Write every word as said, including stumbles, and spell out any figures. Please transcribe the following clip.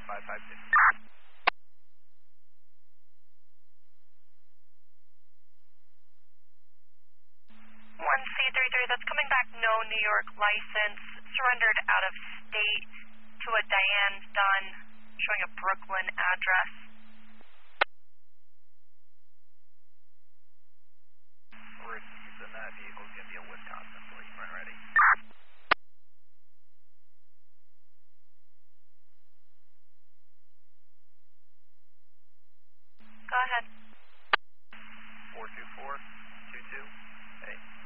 five five two. one C three three, that's coming back, no New York license, surrendered out of state to a Diane Dunn, showing a Brooklyn address. Received, and that vehicle's going to be a Wisconsin plate, when ready. Go ahead. four two four two two, hey.